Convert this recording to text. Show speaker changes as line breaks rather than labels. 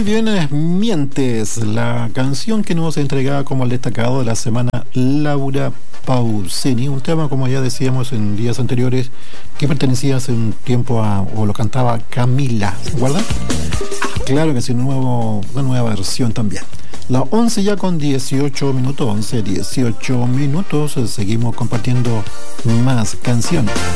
Muy bien, Mientes, la canción que nos entregaba como el destacado de la semana Laura Pausini, un tema, como ya decíamos en días anteriores, que pertenecía hace un tiempo o lo cantaba Camila, ¿guardan? Claro que sí, una nueva versión también. Las 11 ya con 18 minutos, 11, 18 minutos, seguimos compartiendo más canciones.